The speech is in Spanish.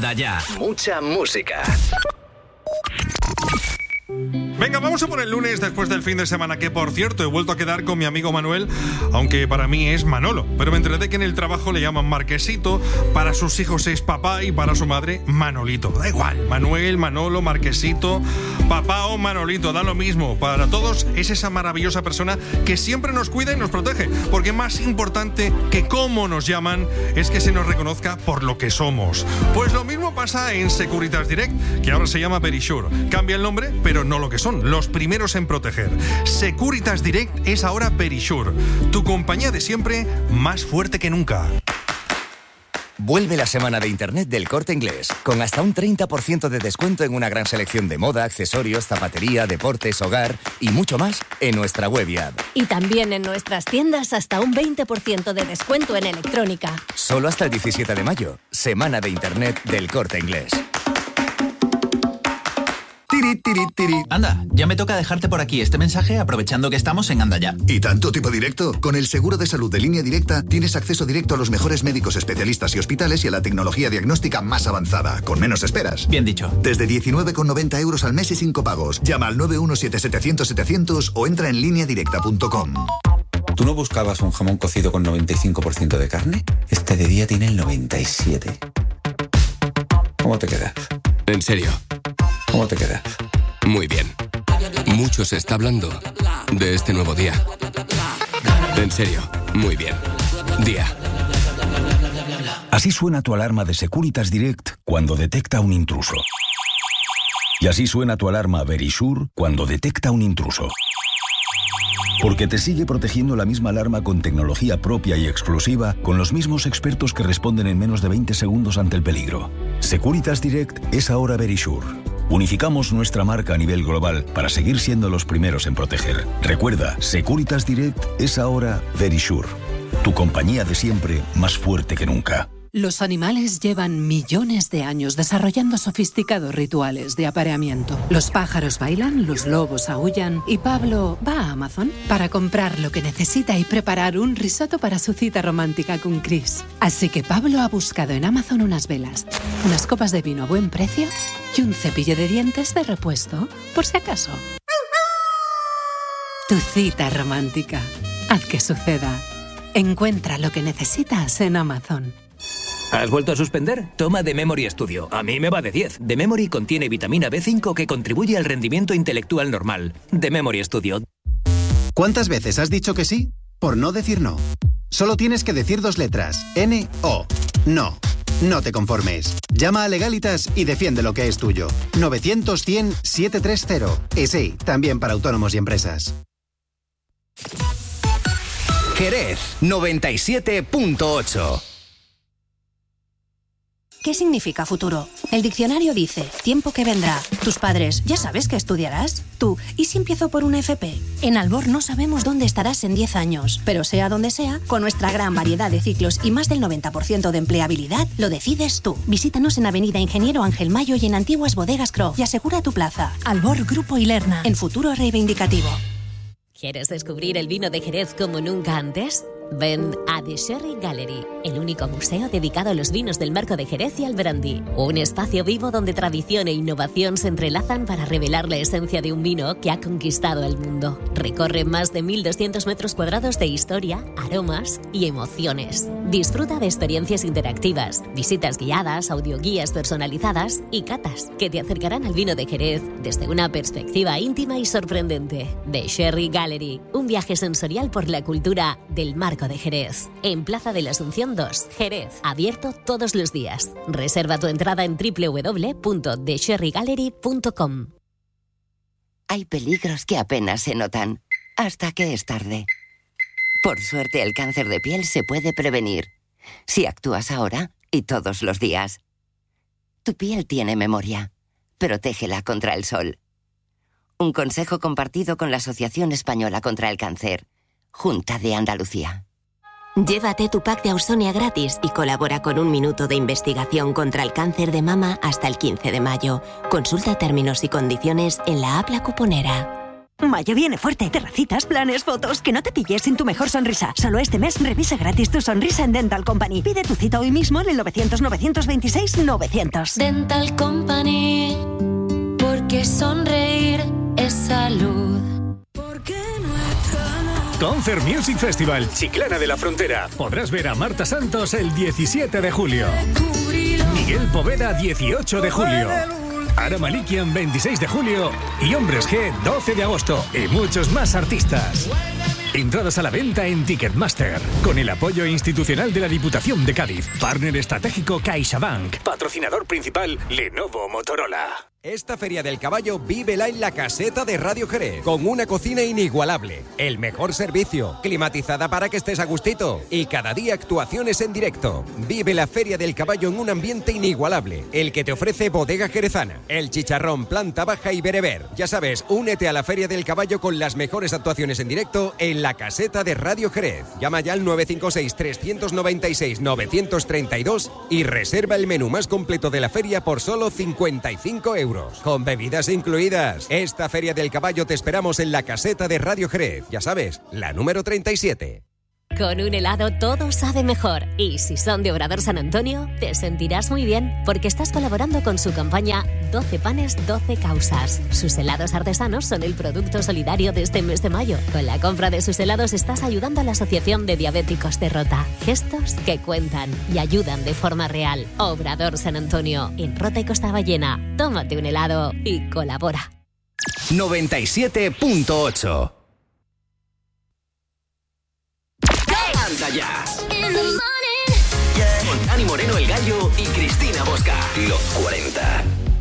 Andaya. Mucha música. Venga, vamos a por el lunes después del fin de semana, que por cierto he vuelto a quedar con mi amigo Manuel, aunque para mí es Manolo, pero me enteré de que en el trabajo le llaman Marquesito, para sus hijos es papá y para su madre Manolito. Da igual, Manuel, Manolo, Marquesito, papá o Manolito, da lo mismo. Para todos es esa maravillosa persona que siempre nos cuida y nos protege, porque más importante que cómo nos llaman es que se nos reconozca por lo que somos. Pues lo mismo pasa en Securitas Direct, que ahora se llama Verisure. Cambia el nombre, pero no lo que son, los primeros en proteger. Securitas Direct es ahora Verisure, tu compañía de siempre más fuerte que nunca. Vuelve la semana de Internet del Corte Inglés, con hasta un 30% de descuento en una gran selección de moda, accesorios, zapatería, deportes, hogar y mucho más en nuestra web y app. Y también en nuestras tiendas hasta un 20% de descuento en electrónica. Solo hasta el 17 de mayo, semana de Internet del Corte Inglés. Anda, ya me toca dejarte por aquí este mensaje aprovechando que estamos en Anda Ya. ¿Y tanto tipo directo? Con el seguro de salud de Línea Directa tienes acceso directo a los mejores médicos especialistas y hospitales y a la tecnología diagnóstica más avanzada, con menos esperas. Bien dicho. Desde 19,90 € al mes y sin copagos. Llama al 917-700-700 o entra en lineadirecta.com. ¿Tú no buscabas un jamón cocido con 95% de carne? Este de día tiene el 97%. ¿Cómo te quedas? ¿En serio? ¿Cómo te quedas? Muy bien. Mucho se está hablando de este nuevo día. En serio, muy bien. Día. Así suena tu alarma de Securitas Direct cuando detecta un intruso. Y así suena tu alarma Verisure cuando detecta un intruso. Porque te sigue protegiendo la misma alarma con tecnología propia y exclusiva, con los mismos expertos que responden en menos de 20 segundos ante el peligro. Securitas Direct es ahora Verisure. Unificamos nuestra marca a nivel global para seguir siendo los primeros en proteger. Recuerda, Securitas Direct es ahora Verisure. Tu compañía de siempre más fuerte que nunca. Los animales llevan millones de años desarrollando sofisticados rituales de apareamiento. Los pájaros bailan, los lobos aúllan y Pablo va a Amazon para comprar lo que necesita y preparar un risotto para su cita romántica con Chris. Así que Pablo ha buscado en Amazon unas velas, unas copas de vino a buen precio y un cepillo de dientes de repuesto, por si acaso. Tu cita romántica. Haz que suceda. Encuentra lo que necesitas en Amazon. ¿Has vuelto a suspender? Toma The Memory Studio. A mí me va de 10. The Memory contiene vitamina B5 que contribuye al rendimiento intelectual normal. The Memory Studio. ¿Cuántas veces has dicho que sí por no decir no? Solo tienes que decir 2 letras. N-O. No. No te conformes. Llama a Legalitas y defiende lo que es tuyo. 900-100-730. Y sí, también para autónomos y empresas. Jerez 97.8. ¿Qué significa futuro? El diccionario dice, tiempo que vendrá. Tus padres, ¿ya sabes qué estudiarás? Tú, ¿y si empiezo por una FP? En Albor no sabemos dónde estarás en 10 años, pero sea donde sea, con nuestra gran variedad de ciclos y más del 90% de empleabilidad, lo decides tú. Visítanos en Avenida Ingeniero Ángel Mayo y en Antiguas Bodegas Croft y asegura tu plaza. Albor Grupo Ilerna, en futuro reivindicativo. ¿Quieres descubrir el vino de Jerez como nunca antes? Ven a The Sherry Gallery, el único museo dedicado a los vinos del Marco de Jerez y al brandy. Un espacio vivo donde tradición e innovación se entrelazan para revelar la esencia de un vino que ha conquistado el mundo. Recorre más de 1.200 metros cuadrados de historia, aromas y emociones. Disfruta de experiencias interactivas, visitas guiadas, audioguías personalizadas y catas que te acercarán al vino de Jerez desde una perspectiva íntima y sorprendente. The Sherry Gallery, un viaje sensorial por la cultura del Marco de Jerez, en Plaza de la Asunción 2, Jerez, abierto todos los días. Reserva tu entrada en www.thesherrygallery.com. Hay peligros que apenas se notan, hasta que es tarde. Por suerte, el cáncer de piel se puede prevenir, si actúas ahora y todos los días. Tu piel tiene memoria, protégela contra el sol. Un consejo compartido con la Asociación Española contra el Cáncer, Junta de Andalucía. Llévate tu pack de Ausonia gratis y colabora con 1 minuto de investigación contra el cáncer de mama hasta el 15 de mayo. Consulta términos y condiciones en la app La Cuponera. Mayo viene fuerte. Terracitas, planes, fotos. Que no te pilles sin tu mejor sonrisa. Solo este mes revisa gratis tu sonrisa en Dental Company. Pide tu cita hoy mismo en el 900-926-900. Dental Company, porque sonreír es salud. Concert Music Festival Chiclana de la Frontera. Podrás ver a Marta Santos el 17 de julio. Miguel Poveda 18 de julio. Ara Malikian 26 de julio y Hombres G 12 de agosto y muchos más artistas. Entradas a la venta en Ticketmaster con el apoyo institucional de la Diputación de Cádiz. Partner estratégico CaixaBank. Patrocinador principal Lenovo Motorola. Esta Feria del Caballo vívela en la caseta de Radio Jerez, con una cocina inigualable, el mejor servicio, climatizada para que estés a gustito y cada día actuaciones en directo. Vive la Feria del Caballo en un ambiente inigualable, el que te ofrece Bodega Jerezana, el chicharrón, planta baja y bereber. Ya sabes, únete a la Feria del Caballo con las mejores actuaciones en directo en la caseta de Radio Jerez. Llama ya al 956-396-932 y reserva el menú más completo de la feria por solo 55 €. Con bebidas incluidas. Esta Feria del Caballo te esperamos en la caseta de Radio Jerez. Ya sabes, la número 37. Con un helado todo sabe mejor. Y si son de Obrador San Antonio, te sentirás muy bien porque estás colaborando con su campaña 12 panes, 12 causas. Sus helados artesanos son el producto solidario de este mes de mayo. Con la compra de sus helados estás ayudando a la Asociación de Diabéticos de Rota. Gestos que cuentan y ayudan de forma real. Obrador San Antonio, en Rota y Costa Ballena. Tómate un helado y colabora. 97.8. Anda ya. Con Dani Moreno el Gallo y Cristina Bosca. Los 40.